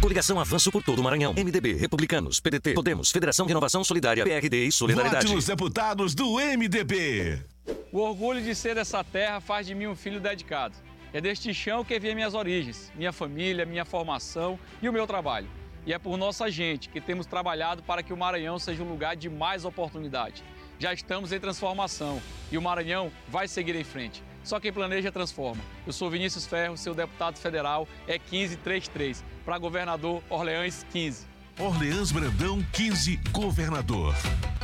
Coligação Avanço por todo o Maranhão. MDB, Republicanos, PDT, Podemos, Federação Renovação Solidária, PRD e Solidariedade. Vote nos deputados do MDB. O orgulho de ser dessa terra faz de mim um filho dedicado. É deste chão que vem minhas origens, minha família, minha formação e o meu trabalho. E é por nossa gente que temos trabalhado para que o Maranhão seja um lugar de mais oportunidade. Já estamos em transformação e o Maranhão vai seguir em frente. Só quem planeja transforma. Eu sou Vinícius Ferro, seu deputado federal, é 1533. Para governador, Orleans 15. Orleans Brandão 15, governador.